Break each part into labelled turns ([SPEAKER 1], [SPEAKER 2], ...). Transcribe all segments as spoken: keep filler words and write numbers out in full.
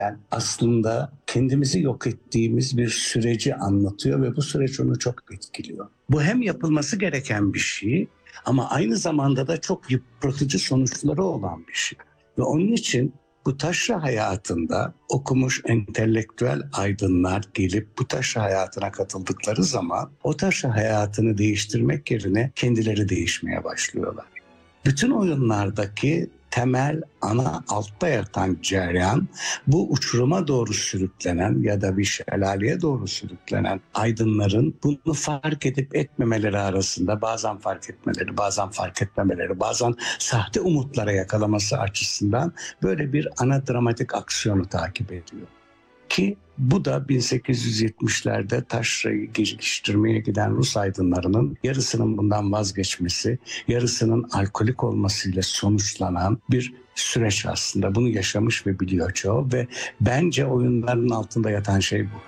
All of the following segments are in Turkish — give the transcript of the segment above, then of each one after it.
[SPEAKER 1] Yani aslında kendimizi yok ettiğimiz bir süreci anlatıyor ve bu süreç onu çok etkiliyor. Bu hem yapılması gereken bir şey ama aynı zamanda da çok yıpratıcı sonuçları olan bir şey. Ve onun için bu taşra hayatında okumuş entelektüel aydınlar gelip bu taşra hayatına katıldıkları zaman o taşra hayatını değiştirmek yerine kendileri değişmeye başlıyorlar. Bütün oyunlardaki temel, ana altta yatan cereyan bu uçuruma doğru sürüklenen ya da bir şelaleye doğru sürüklenen aydınların bunu fark edip etmemeleri arasında bazen fark etmeleri, bazen fark etmemeleri, bazen sahte umutlara yakalaması açısından böyle bir ana dramatik aksiyonu takip ediyor. Ki bu da bin sekiz yüz yetmişlerde taşrayı geliştirmeye giden Rus aydınlarının yarısının bundan vazgeçmesi, yarısının alkolik olmasıyla sonuçlanan bir süreç aslında. Bunu yaşamış ve biliyor çoğu ve bence oyunların altında yatan şey bu.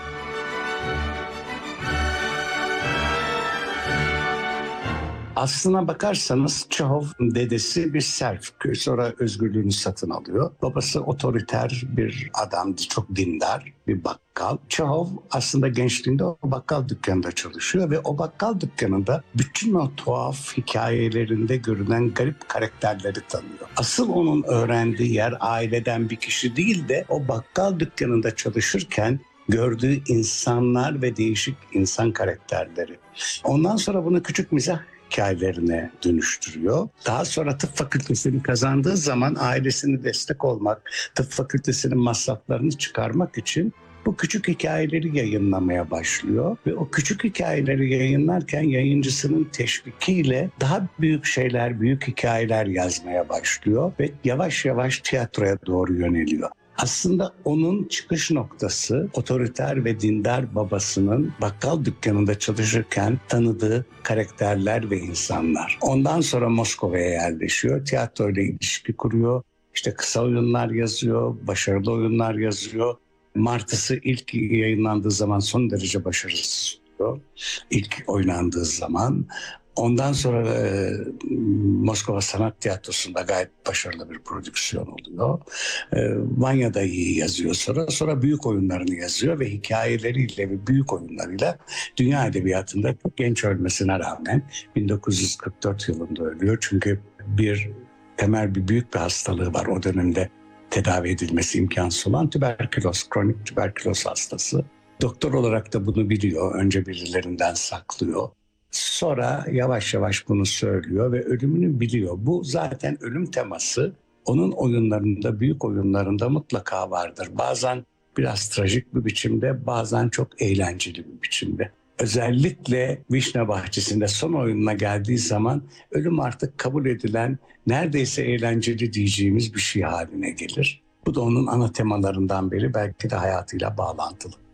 [SPEAKER 1] Aslına bakarsanız Çehov dedesi bir serf, sonra özgürlüğünü satın alıyor. Babası otoriter bir adamdı, çok dindar bir bakkal. Çehov aslında gençliğinde o bakkal dükkanında çalışıyor ve o bakkal dükkanında bütün o tuhaf hikayelerinde görünen garip karakterleri tanıyor. Asıl onun öğrendiği yer aileden bir kişi değil de o bakkal dükkanında çalışırken gördüğü insanlar ve değişik insan karakterleri. Ondan sonra bunu küçük mizah hikayelerine dönüştürüyor. Daha sonra tıp fakültesini kazandığı zaman ailesine destek olmak, tıp fakültesinin masraflarını çıkarmak için bu küçük hikayeleri yayınlamaya başlıyor. Ve o küçük hikayeleri yayınlarken yayıncısının teşvikiyle daha büyük şeyler, büyük hikayeler yazmaya başlıyor ve yavaş yavaş tiyatroya doğru yöneliyor. Aslında onun çıkış noktası otoriter ve dindar babasının bakkal dükkanında çalışırken tanıdığı karakterler ve insanlar. Ondan sonra Moskova'ya yerleşiyor, tiyatroyla ilişki kuruyor, işte kısa oyunlar yazıyor, başarılı oyunlar yazıyor. Martısı ilk yayınlandığı zaman son derece başarısız oluyor. İlk oynandığı zaman. Ondan sonra e, Moskova Sanat Tiyatrosu'nda gayet başarılı bir prodüksiyon oluyor. E, Vanya'da iyi yazıyor sonra. Sonra büyük oyunlarını yazıyor ve hikayeleriyle ve büyük oyunlarıyla dünya edebiyatında çok genç ölmesine rağmen bin dokuz yüz kırk dört yılında ölüyor. Çünkü bir temel bir büyük bir hastalığı var o dönemde tedavi edilmesi imkansız olan tüberküloz, kronik tüberküloz hastası. Doktor olarak da bunu biliyor. Önce birilerinden saklıyor. Sonra yavaş yavaş bunu söylüyor ve ölümünü biliyor. Bu zaten ölüm teması onun oyunlarında, büyük oyunlarında mutlaka vardır. Bazen biraz trajik bir biçimde, bazen çok eğlenceli bir biçimde. Özellikle Vişne Bahçesi'nde son oyununa geldiği zaman ölüm artık kabul edilen, neredeyse eğlenceli diyeceğimiz bir şey haline gelir. Bu da onun ana temalarından biri, belki de hayatıyla bağlantılı.